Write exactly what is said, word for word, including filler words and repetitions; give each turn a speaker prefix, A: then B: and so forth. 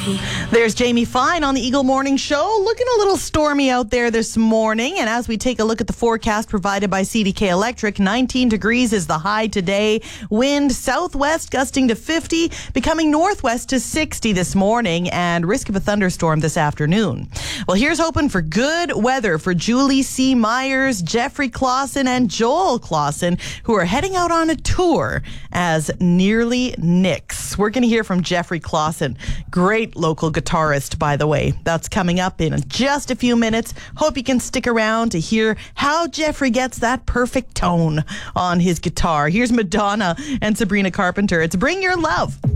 A: There's Jamie Fine on the Eagle Morning Show. Looking a little stormy out there this morning. And as we take a look at the forecast provided by C D K Electric, nineteen degrees is the high today. Wind southwest gusting to fifty, becoming northwest to sixty this morning, and risk of a thunderstorm this afternoon. Well, here's hoping for good weather for Julie C. Myers, Jeffrey Clausen, and Joel Clausen, who are heading out on a tour as Nearly Nicks. We're going to hear from Jeffrey Clausen. Great local guitarist, by the way. That's coming up in just a few minutes. Hope you can stick around to hear how Jeffrey gets that perfect tone on his guitar. Here's Madonna and Sabrina Carpenter. It's Bring Your Love.